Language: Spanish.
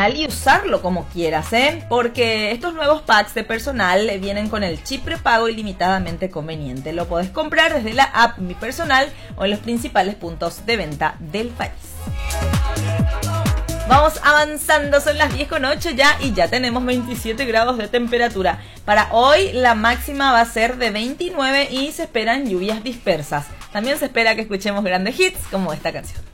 personal y usarlo como quieras, porque estos nuevos packs de personal vienen con el chip prepago ilimitadamente conveniente. Lo podés comprar desde la app Mi Personal o en los principales puntos de venta del país. Vamos avanzando, son las 10:08 ya y ya tenemos 27 grados de temperatura. Para hoy la máxima va a ser de 29 y se esperan lluvias dispersas. También se espera que escuchemos grandes hits como esta canción.